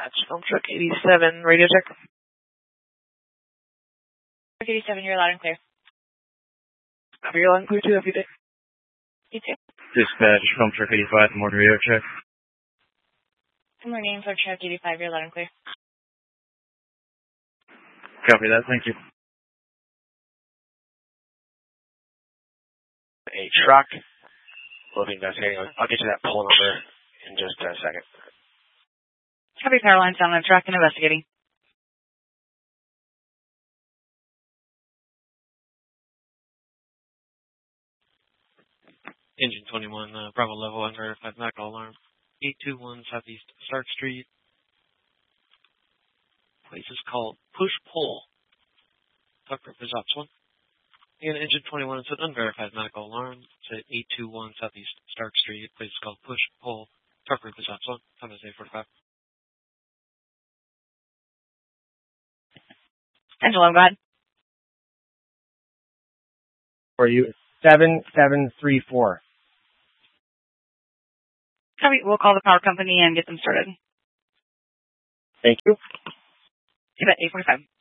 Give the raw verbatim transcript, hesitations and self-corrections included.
Dispatch, Film Truck eighty-seven, radio check. Truck eighty-seven, you're loud and clear. Copy, you're loud and clear too, have a good day. You too. Dispatch, Film Truck eighty-five, morning radio check. Good morning, Film Truck eighty-five, you're loud and clear. Copy that, thank you. A truck. We'll be investigating. I'll, I'll get you that poll number in just a second. Copy, Powerline sound on truck and investigating. Engine twenty-one, uh, Bravo level, unverified medical alarm. eight two one Southeast Stark Street. Place is called Push Pull. Tuck Group is ops one. And engine twenty-one, it's an unverified medical alarm. It's at eight two one Southeast Stark Street. Place is called Push Pull. Tuck Group is ops one. Time is eight forty-five. Angelo, go ahead. For you, seven seven three four. Copy, we'll call the power company and get them started. Thank you. You bet, eight forty-five.